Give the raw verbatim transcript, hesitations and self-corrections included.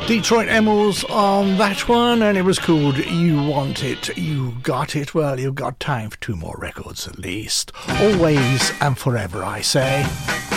Detroit Emeralds on that one, and it was called You Want It, You Got It. Well, you've got time for two more records at least. Always and forever, I say.